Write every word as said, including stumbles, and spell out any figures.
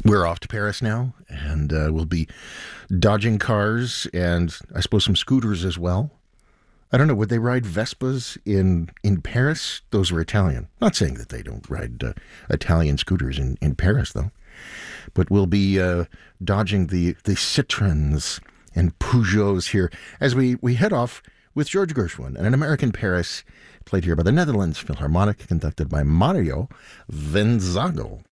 We're off to Paris now, and uh, we'll be dodging cars and I suppose some scooters as well. I don't know, would they ride Vespas in, in Paris? Those were Italian. Not saying that they don't ride uh, Italian scooters in, in Paris, though. But we'll be uh, dodging the, the Citroens and Peugeots here as we, we head off with George Gershwin and An American Paris, played here by the Netherlands Philharmonic, conducted by Mario Venzago.